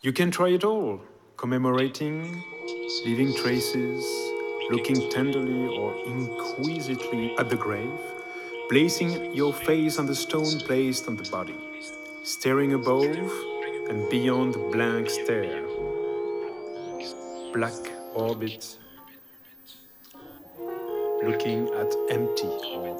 You can try it all, commemorating, leaving traces, looking tenderly or inquisitively at the grave, placing your face on the stone placed on the body, staring above and beyond the blank stare, black orbit, looking at empty orbit.